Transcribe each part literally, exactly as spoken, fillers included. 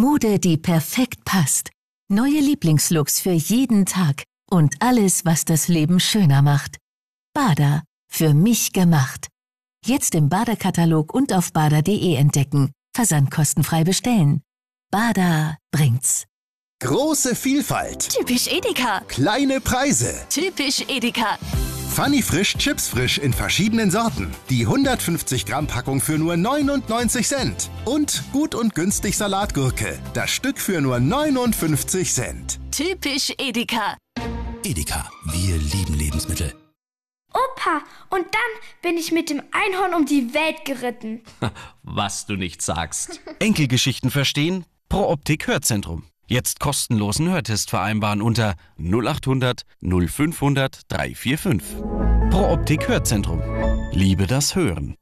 Mode, die perfekt passt. Neue Lieblingslooks für jeden Tag. Und alles, was das Leben schöner macht. Bada. Für mich gemacht. Jetzt im Bada-Katalog und auf bada punkt de entdecken. Versandkostenfrei bestellen. Bada bringt's. Große Vielfalt. Typisch Edeka. Kleine Preise. Typisch Edeka. Funny Frisch Chips Frisch in verschiedenen Sorten. Die hundertfünfzig Gramm Packung für nur neunundneunzig Cent. Und gut und günstig Salatgurke. Das Stück für nur neunundfünfzig Cent. Typisch Edeka. Edeka, wir lieben Lebensmittel. Opa, und dann bin ich mit dem Einhorn um die Welt geritten. Was du nicht sagst. Enkelgeschichten verstehen? Pro Optik Hörzentrum. Jetzt kostenlosen Hörtest vereinbaren unter null acht hundert null fünfhundert dreihundertfünfundvierzig. Pro Optik Hörzentrum. Liebe das Hören.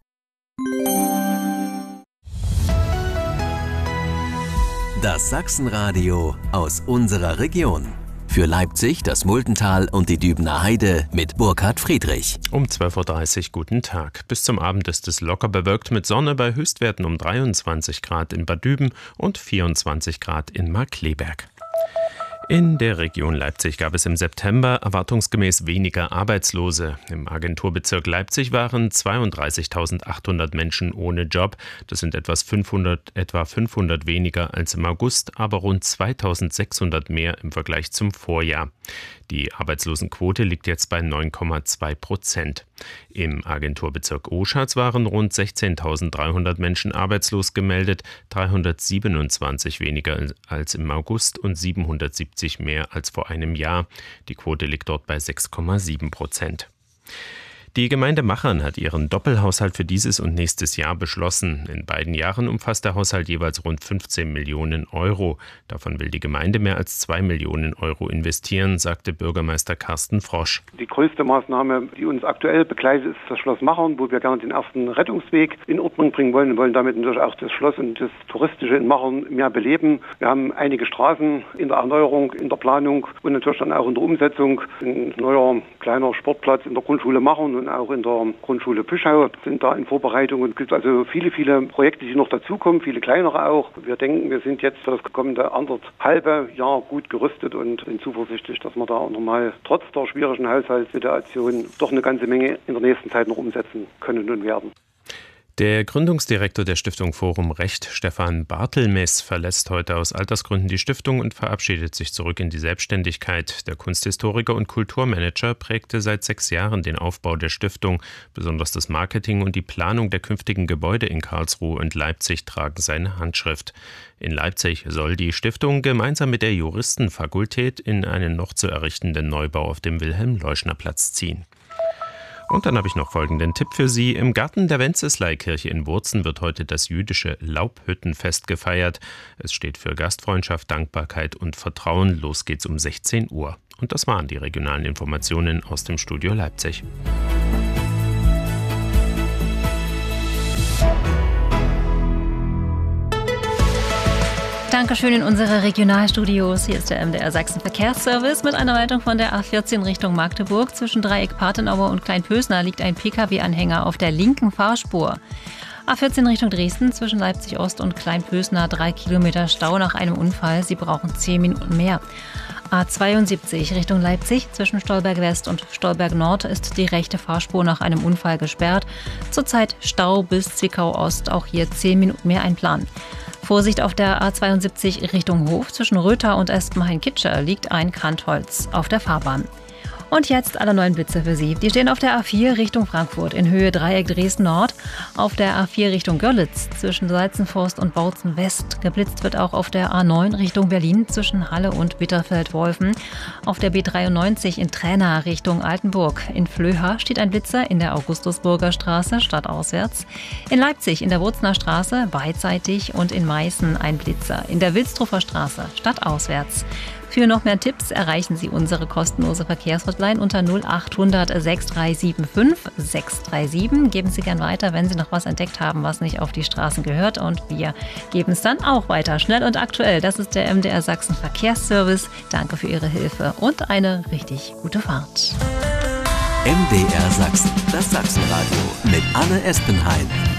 Das Sachsenradio aus unserer Region. Für Leipzig, das Multental und die Dübener Heide mit Burkhard Friedrich. Um zwölf Uhr dreißig, guten Tag. Bis zum Abend ist es locker bewölkt mit Sonne bei Höchstwerten um dreiundzwanzig Grad in Bad Düben und vierundzwanzig Grad in Markkleeberg. In der Region Leipzig gab es im September erwartungsgemäß weniger Arbeitslose. Im Agenturbezirk Leipzig waren zweiunddreißigtausendachthundert Menschen ohne Job. Das sind etwas fünfhundert, etwa fünfhundert weniger als im August, aber rund zweitausendsechshundert mehr im Vergleich zum Vorjahr. Die Arbeitslosenquote liegt jetzt bei neun Komma zwei Prozent. Im Agenturbezirk Oschatz waren rund sechzehntausenddreihundert Menschen arbeitslos gemeldet, dreihundertsiebenundzwanzig weniger als im August und siebenhundertsiebzig mehr als vor einem Jahr. Die Quote liegt dort bei sechs Komma sieben Prozent. Die Gemeinde Machern hat ihren Doppelhaushalt für dieses und nächstes Jahr beschlossen. In beiden Jahren umfasst der Haushalt jeweils rund fünfzehn Millionen Euro. Davon will die Gemeinde mehr als zwei Millionen Euro investieren, sagte Bürgermeister Carsten Frosch. Die größte Maßnahme, die uns aktuell begleitet, ist das Schloss Machern, wo wir gerne den ersten Rettungsweg in Ordnung bringen wollen und wollen damit natürlich auch das Schloss und das Touristische in Machern mehr beleben. Wir haben einige Straßen in der Erneuerung, in der Planung und natürlich dann auch in der Umsetzung. Ein neuer kleiner Sportplatz in der Grundschule Machern und auch in der Grundschule Püschau sind da in Vorbereitung. Und es gibt also viele, viele Projekte, die noch dazukommen, viele kleinere auch. Wir denken, wir sind jetzt für das kommende anderthalbe Jahr gut gerüstet und sind zuversichtlich, dass wir da auch nochmal trotz der schwierigen Haushaltssituation doch eine ganze Menge in der nächsten Zeit noch umsetzen können und werden. Der Gründungsdirektor der Stiftung Forum Recht, Stefan Bartelmess, verlässt heute aus Altersgründen die Stiftung und verabschiedet sich zurück in die Selbstständigkeit. Der Kunsthistoriker und Kulturmanager prägte seit sechs Jahren den Aufbau der Stiftung. Besonders das Marketing und die Planung der künftigen Gebäude in Karlsruhe und Leipzig tragen seine Handschrift. In Leipzig soll die Stiftung gemeinsam mit der Juristenfakultät in einen noch zu errichtenden Neubau auf dem Wilhelm-Leuschner-Platz ziehen. Und dann habe ich noch folgenden Tipp für Sie. Im Garten der Wenceslaikirche in Wurzen wird heute das jüdische Laubhüttenfest gefeiert. Es steht für Gastfreundschaft, Dankbarkeit und Vertrauen. Los geht's um sechzehn Uhr. Und das waren die regionalen Informationen aus dem Studio Leipzig. Dankeschön in unsere Regionalstudios. Hier ist der M D R Sachsen Verkehrsservice mit einer Leitung von der A vierzehn Richtung Magdeburg. Zwischen Dreieck Patenauer und Kleinpösner liegt ein Pkw-Anhänger auf der linken Fahrspur. A vierzehn Richtung Dresden zwischen Leipzig Ost und Kleinpösner drei Kilometer Stau nach einem Unfall. Sie brauchen zehn Minuten mehr. A zweiundsiebzig Richtung Leipzig zwischen Stolberg West und Stolberg Nord ist die rechte Fahrspur nach einem Unfall gesperrt. Zurzeit Stau bis Zwickau Ost, auch hier zehn Minuten mehr einplanen. Vorsicht auf der A zweiundsiebzig Richtung Hof. Zwischen Rötha und Espenhain-Kitscher liegt ein Kantholz auf der Fahrbahn. Und jetzt alle neuen Blitze für Sie. Die stehen auf der A vier Richtung Frankfurt in Höhe Dreieck Dresden Nord, auf der A vier Richtung Görlitz zwischen Salzenforst und Bautzen West. Geblitzt wird auch auf der A neun Richtung Berlin zwischen Halle und Bitterfeld-Wolfen. Auf der B dreiundneunzig in Traenna Richtung Altenburg. In Flöha steht ein Blitzer in der Augustusburger Straße stadtauswärts. In Leipzig in der Wurzner Straße beidseitig und in Meißen ein Blitzer. In der Wilsdruffer Straße stadtauswärts. Für noch mehr Tipps erreichen Sie unsere kostenlose Verkehrshotline unter null acht hundert sechs drei sieben fünf sechs drei sieben. Geben Sie gern weiter, wenn Sie noch was entdeckt haben, was nicht auf die Straßen gehört. Und wir geben es dann auch weiter. Schnell und aktuell. Das ist der M D R Sachsen Verkehrsservice. Danke für Ihre Hilfe und eine richtig gute Fahrt. M D R Sachsen, das Sachsenradio mit Anne Espenhain.